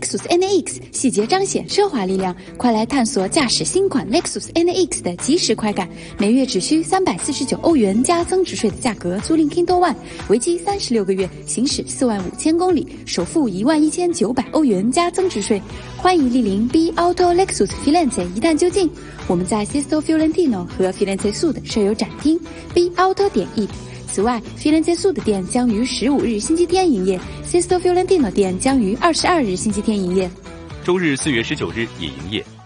Lexus NX， 细节彰显奢华力量，快来探索驾驶新款 Lexus NX 的即时快感。每月只需349欧元加增值税的价格租赁 Kindle One， 为期36个月，行驶45000公里，首付11900欧元加增值税。欢迎莅临 B Auto Lexus Firenze 一探究竟。我们在 Sesto Fiorentino 和 Firenze Sud 设有展厅 B Auto.it。此外 ，Firenze Sud 店将于15日星期天营业 ，Sesto Fiorentino 店将于22日星期天营业。 周日4月19日也营业。